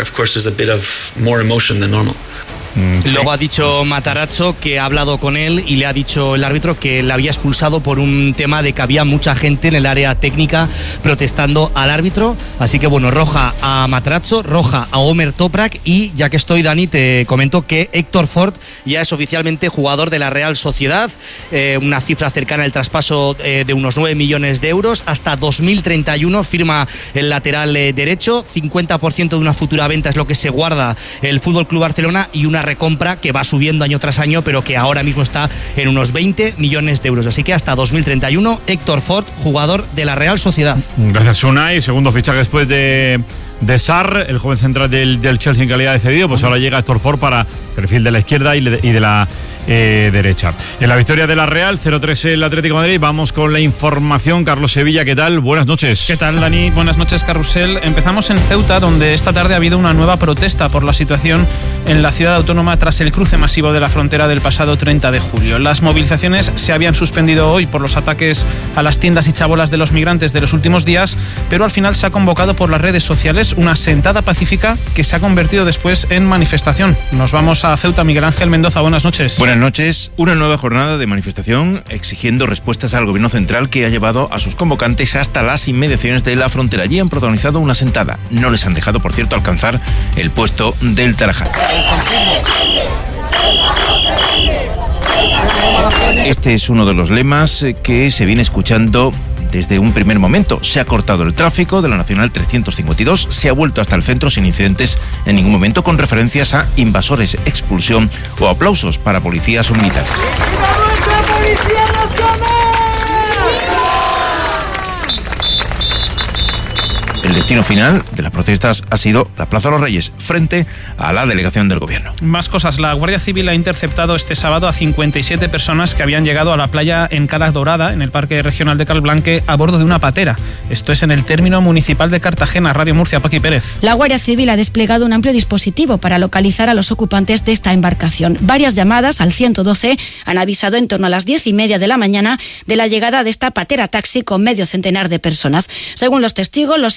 Speaker 17: Luego ha dicho Matarazzo que ha hablado con él y le ha dicho el árbitro que le había expulsado por un tema de que había mucha gente en el área técnica protestando al árbitro. Así que bueno, roja a Matarazzo, roja a Omer Toprak, y ya que estoy, Dani, te comento que Héctor Ford ya es oficialmente jugador de la Real Sociedad, eh, una cifra cercana al traspaso eh, de unos nueve millones de euros, hasta dos mil treinta y uno firma el lateral eh, derecho, cincuenta por ciento de una futura venta es lo que se guarda el F C Barcelona, y una recompra que va subiendo año tras año, pero que ahora mismo está en unos veinte millones de euros. Así que hasta dos mil treinta y uno, Héctor Ford, jugador de la Real Sociedad.
Speaker 2: Gracias, Unai. Segundo fichaje después de, de Sarr, el joven central del, del Chelsea en calidad de cedido. Pues ahora llega Héctor Ford para perfil de la izquierda y de, y de la Eh, derecha. En la victoria de la Real, cero tres el Atlético de Madrid. Vamos con la información. Carlos Sevilla, ¿qué tal? Buenas noches.
Speaker 19: ¿Qué tal, Dani? Buenas noches, Carrusel. Empezamos en Ceuta, donde esta tarde ha habido una nueva protesta por la situación en la ciudad autónoma tras el cruce masivo de la frontera del pasado treinta de julio. Las movilizaciones se habían suspendido hoy por los ataques a las tiendas y chabolas de los migrantes de los últimos días, pero al final se ha convocado por las redes sociales una sentada pacífica que se ha convertido después en manifestación. Nos vamos a Ceuta. Miguel Ángel Mendoza, buenas noches.
Speaker 20: Buenas noches. Una nueva jornada de manifestación exigiendo respuestas al gobierno central, que ha llevado a sus convocantes hasta las inmediaciones de la frontera. Allí han protagonizado una sentada. No les han dejado, por cierto, alcanzar el puesto del Tarajal. Este es uno de los lemas que se viene escuchando desde un primer momento. Se ha cortado el tráfico de la Nacional trescientos cincuenta y dos, se ha vuelto hasta el centro sin incidentes en ningún momento, con referencias a invasores, expulsión o aplausos para policías o militares. El destino final de las protestas ha sido la Plaza de los Reyes, frente a la delegación del gobierno.
Speaker 19: Más cosas. La Guardia Civil ha interceptado este sábado a cincuenta y siete personas que habían llegado a la playa en Cala Dorada, en el Parque Regional de Calblanque, a bordo de una patera. Esto es en el término municipal de Cartagena. Radio Murcia, Paqui Pérez.
Speaker 21: La Guardia Civil ha desplegado un amplio dispositivo para localizar a los ocupantes de esta embarcación. Varias llamadas al ciento doce han avisado en torno a las diez y media de la mañana de la llegada de esta patera taxi con medio centenar de personas. Según los testigos, los inmigrantes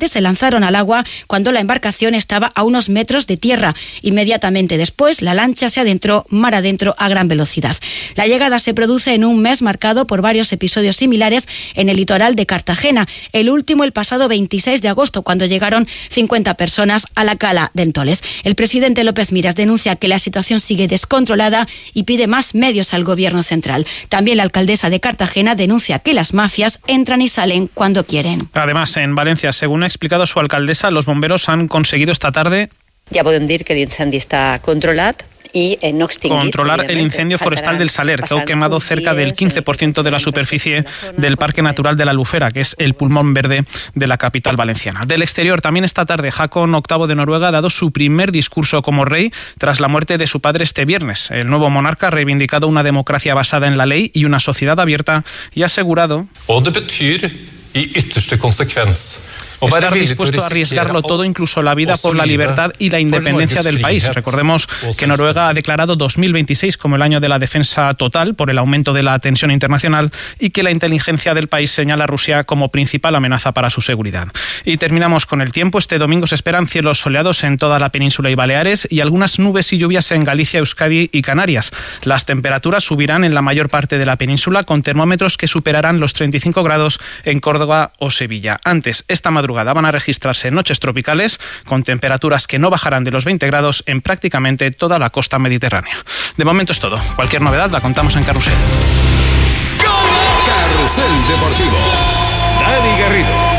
Speaker 21: tripulantes se lanzaron al agua cuando la embarcación estaba a unos metros de tierra. Inmediatamente después, la lancha se adentró mar adentro a gran velocidad. La llegada se produce en un mes marcado por varios episodios similares en el litoral de Cartagena. El último el pasado veintiséis de agosto, cuando llegaron cincuenta personas a la cala de Entoles. El presidente López Miras denuncia que la situación sigue descontrolada y pide más medios al gobierno central. También la alcaldesa de Cartagena denuncia que las mafias entran y salen cuando quieren.
Speaker 19: Además, en Valencia, según ha explicado su alcaldesa, los bomberos han conseguido esta tarde
Speaker 7: ja podem dir que l'incendi està controlat y eh, no extinguir.
Speaker 19: Controlar el incendio forestal del Saler, que ha quemado cerca del quince por ciento de la superficie del Parque Natural de la Albufera, que es el pulmón verde de la capital valenciana. Del exterior, también esta tarde, Haakon octavo de Noruega ha dado su primer discurso como rey tras la muerte de su padre este viernes. El nuevo monarca ha reivindicado una democracia basada en la ley y una sociedad abierta y ha asegurado...
Speaker 22: Og det betyr i ytterste konsekvens
Speaker 19: estar dispuesto a arriesgarlo todo, incluso la vida, por la libertad y la independencia del país. Recordemos que Noruega ha declarado dos mil veintiséis como el año de la defensa total por el aumento de la tensión internacional y que la inteligencia del país señala a Rusia como principal amenaza para su seguridad. Y terminamos con el tiempo. Este domingo se esperan cielos soleados en toda la península y Baleares y algunas nubes y lluvias en Galicia, Euskadi y Canarias. Las temperaturas subirán en la mayor parte de la península con termómetros que superarán los treinta y cinco grados en Córdoba o Sevilla. Antes, esta madrugada van a registrarse noches tropicales con temperaturas que no bajarán de los veinte grados en prácticamente toda la costa mediterránea. De momento es todo. Cualquier novedad la contamos en Carrusel.
Speaker 10: Carrusel Deportivo. Dani Garrido.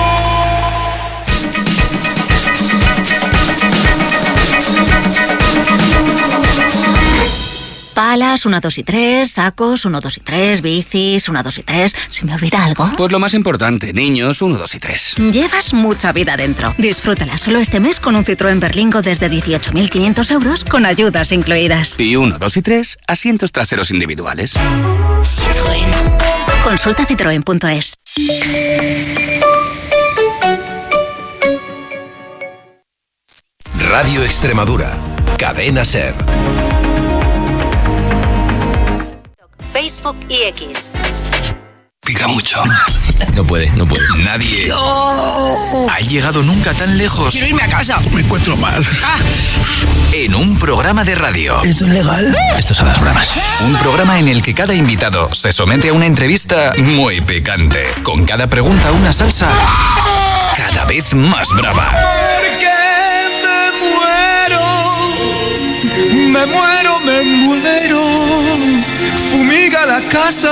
Speaker 23: Palas, uno, dos y tres, sacos, uno, dos y tres, bicis, uno, dos y tres. ¿Se me olvida algo?
Speaker 24: Pues lo más importante, niños, uno, dos y tres.
Speaker 23: Llevas mucha vida dentro. Disfrútala solo este mes con un Citroën Berlingo desde dieciocho mil quinientos euros con ayudas incluidas.
Speaker 24: Y uno, dos y tres, asientos traseros individuales.
Speaker 23: Citroën. Consulta citroen punto es.
Speaker 25: Radio Extremadura. Cadena SER.
Speaker 21: Facebook y X.
Speaker 25: Pica mucho. No puede, no puede. Nadie
Speaker 21: No.
Speaker 25: ha llegado nunca tan lejos.
Speaker 21: Quiero irme a casa.
Speaker 25: Me encuentro mal.
Speaker 21: Ah.
Speaker 25: En un programa de radio.
Speaker 21: ¿Esto es legal?
Speaker 25: Esto es a las bravas. Un programa en el que cada invitado se somete a una entrevista muy picante. Con cada pregunta una salsa cada vez más brava.
Speaker 26: Porque me muero, me muero, me muero. Fumiga la casa.